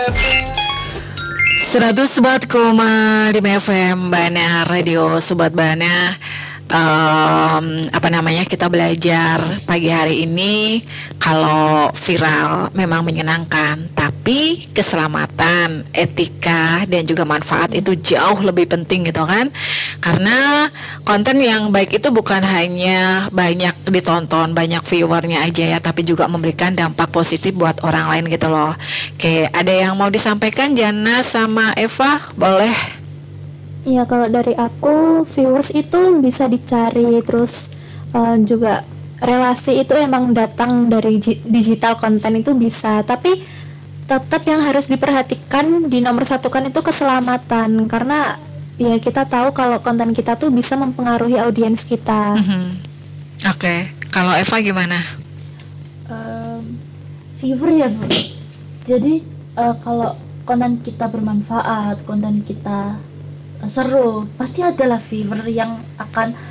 104,5 FM Bana Radio Sobat Bana. Kita belajar pagi hari ini kalau viral memang menyenangkan, tapi keselamatan, etika dan juga manfaat itu jauh lebih penting gitu kan. Karena konten yang baik itu bukan hanya banyak ditonton, banyak viewernya aja ya, tapi juga memberikan dampak positif buat orang lain gitu loh. Oke, ada yang mau disampaikan Jana sama Eva? Boleh. Iya, kalau dari aku viewers itu bisa dicari, terus juga relasi itu emang datang dari digital konten itu bisa, tapi tetap yang harus diperhatikan di nomor satu kan itu keselamatan, karena ya kita tahu kalau konten kita tuh bisa mempengaruhi audiens kita. Oke. Kalau Eva gimana? Viewer ya Bu. Jadi kalau konten kita bermanfaat, konten kita seru, pasti adalah viewer yang akan